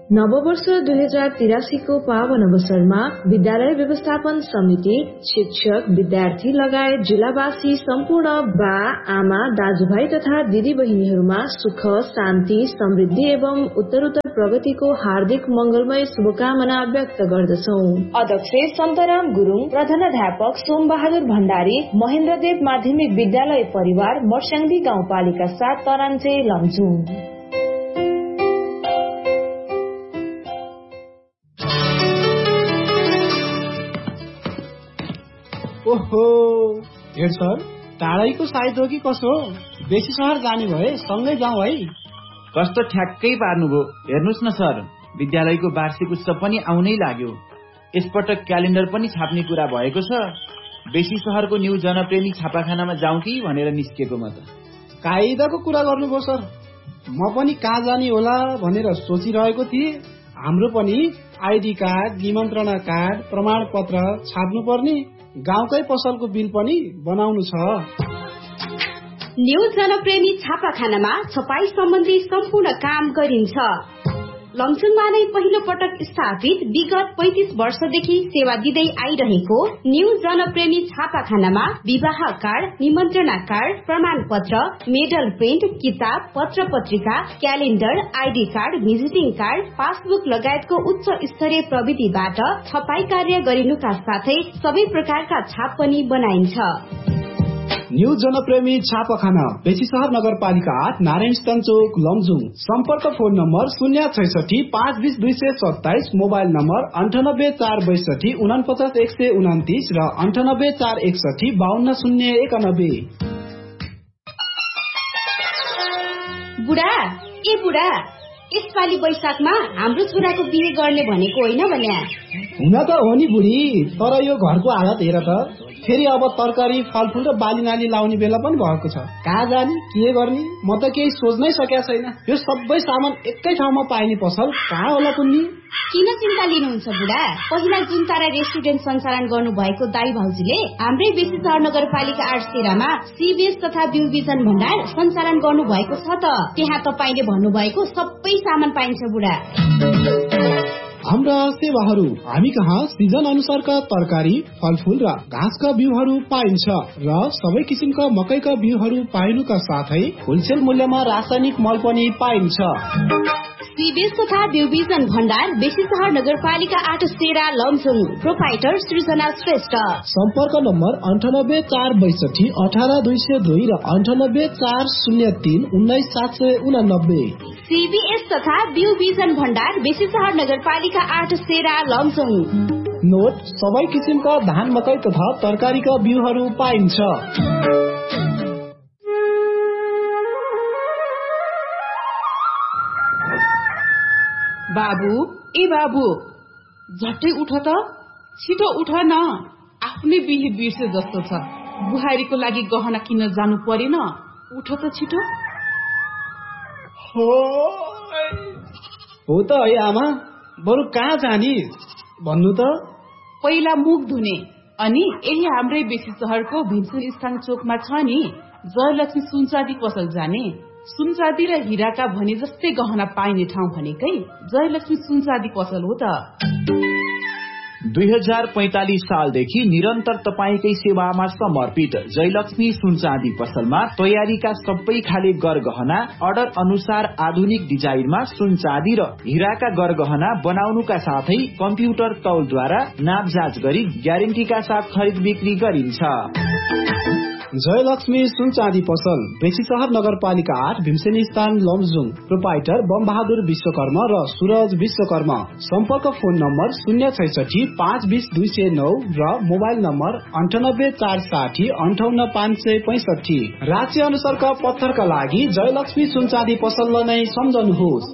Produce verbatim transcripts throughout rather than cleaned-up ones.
नववर्ष दुई हजार तिरासी को पावन अवसरमा विद्यालय व्यवस्थापन समिति, शिक्षक, विद्यार्थी लगायत जिल्लावासी सम्पूर्ण बा, आमा, दाजुभाइ तथा दिदी बहिनीहरूमा सुख, शान्ति, समृद्धि एवं उत्तरोत्तर प्रगतिको हार्दिक मंगलमय शुभकामना व्यक्त गर्दछौ। अध्यक्ष सन्तराम गुरुङ, प्रधानाध्यापक सोम बहादुर भण्डारी, महेन्द्रदेव माध्यमिक विद्यालय परिवार, मर्स्याङ्दी गाउँपालिका सात, तरान्चे, लमजुङ। ओहो हेड सर, टाढैको साइत हो कि कसो? बेसी सहर जाने भए सँगै जाउँ है। कस्तो ठ्याक्कै पार्नुभयो। हेर्नुहोस् न सर, विद्यालयको वार्षिक उत्सव पनि आउनै लाग्यो। यसपटक क्यालेन्डर पनि छाप्ने कुरा भएको छ। बेसी सहरको न्यू जनप्रेमी छापाखानामा जाउँ कि भनेर निस्केको म त। कायदाको कुरा गर्नुभयो सर। म पनि कहाँ जाने होला भनेर सोचिरहेको थिएँ। हाम्रो पनि आइडी कार्ड, निमन्त्रणा कार्ड, प्रमाण पत्र छाप्नु पर्ने, गाउँकै पसलको बिल पनि बनाउनु छ। न्यू जनप्रेमी छापाखानामा छपाई सम्बन्धी सम्पूर्ण काम गरिन्छ। लमजुङमा नै पहिलो पटक स्थापित विगत पैंतीस वर्षदेखि सेवा दिँदै आइरहेको न्यू जनप्रेमी छापाखानामा विवाह कार्ड, निमन्त्रणा कार्ड, प्रमाण पत्र, मेडल प्रिन्ट, किताब, पत्र पत्रिका, calendar, ID card, visiting card, passbook लगायतको उच्च स्तरीय प्रविधिबाट छपाई कार्य गरिनुका साथै सबै प्रकारका छाप पनि बनाइन्छ। न्यू जनप्रेमी छापाखाना, बेसीसहर नगरपालिका आठ, नारायण स्थान चोक, लमजुङ। सम्पर्क फोन नम्बर शून्य छैसठी पाँच बीस दुई सय सत्ताइस, मोबाइल नम्बर अन्ठानब्बे चार बैसठी उनापचास एक सय उनातिस र अन्ठानब्बे चार एकसठी बाहन्न शून्य एकानब्बे। बुढा ए बुढा, यसपालि वैशाखमा हाम्रो छोराको बिहे गर्ने भनेको होइन भने? हुन त हो नि बुढी, तर यो घरको हालत हेर त। फेरि अब तरकारी, फलफूल र बाली नाली लाउने बेला पनि भएको छ। कहाँ जाने, के गर्ने, म त केही सोच्नै सकेका छैन। यो सबै सामान एकै ठाउँमा पाइने पसल कहाँ होला कुन्नी? किन चिन्ता लिनुहुन्छ बुढा? पहिला जुन तारा रेस्टुरेन्ट सञ्चालन गर्नु भएको दाई भाउजूले हाम्रै बेसीसहर नगरपालिका आठ तेह्रमा सीबीएस तथा बिउ बिजन भण्डार सञ्चालन गर्नु भएको छ त। त्यहाँ तपाईले भन्नुभएको सबै सामान पाइन्छ बुढा। हाम्रा सेवाहरू, हामी कहाँ सिजन अनुसारका तरकारी, फलफूल र घाँसका बिउहरू पाइन्छ र सबै किसिमका मकैका बिउहरू पाइनुका साथै होलसेल मूल्यमा रासायनिक मल पनि पाइन्छ। सीबीएस तथा बिउ बिजन भण्डार, बेसीसहर नगरपालिका आठ तेह्र, लमजुङ। प्रोपाइटर सृजना श्रेष्ठ। सम्पर्क नम्बर अन्ठानब्बे चार बैसठी अठार दुई सय दुई र अन्ठानब्बे चार शून्य तीन उन्नाइस सात सय उनानब्बे। सीबीएस तथा बिउ बिजन भण्डार, बेसीसहर नगरपालिका आठ तेह्र, लमजुङ। नोट, सबै किसिमका धान, मकै तथा तरकारीका बिउहरू पाइन्छ। बाबु ए बाबु, झट्टै उठ त, छिटो उठ न। आफ्नै बिहे बिर्से जस्तो छ। बुहारीको लागि गहना किन्न जानु परेन, उठ त छिटो। हो त है आमा, बरु कहाँ जाने भन्नु त? पहिला मुख धुने, अनि यही हाम्रै बेसीसहरको भीमसेन स्थान चोकमा छ नि जयलक्ष्मी सुनचाँदी पसल जाने। सुनचाँदी र हिराका भने जस्तै गहना पाइने ठाउँ भनेकै जयलक्ष्मी सुनचाँदी पसल हो त। दुई हजार पैंतालीस सालदेखि निरन्तर तपाईकै सेवामा समर्पित जयलक्ष्मी सुनचाँदी पसलमा तयारीका सबै खाले गरगहना अर्डर अनुसार आधुनिक डिजाइनमा सुनचाँदी र हिराका गरगहना बनाउनुका साथै कम्प्युटर तौलद्वारा नापजाँच गरी ग्यारेन्टीका साथ खरिद बिक्री गरिन्छ। जयलक्ष्मी सुनचाँदी पसल, बेसीसहर नगरपालिका आठ, भीमसेन स्थान, लमजुङ। प्रोपाइटर बमबहादुर विश्वकर्मा र सूरज विश्वकर्मा। सम्पर्क फोन नम्बर शून्य छैसठी पाँच बीस दुई सय नौ र मोबाइल नम्बर अन्ठानब्बे चार साठी अन्ठाउन्न पाँच सय पैंसठी। राज्य अनुसारका पत्थरका लागि जयलक्ष्मी सुनचाँदी पसललाई नै सम्झनुहोस्।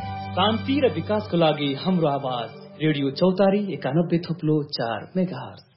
शान्ति र विकासको लागि हाम्रो आवाज रेडियो चौतारी एकानब्बे थोप्लो चार मेगाहर्ज।